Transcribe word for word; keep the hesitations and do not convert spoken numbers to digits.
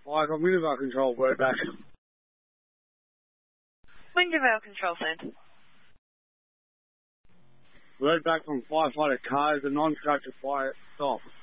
Fire from Wintervale Control, word back. Wintervale Control Centre. Word back from firefighter cars, the non-structure fire stop.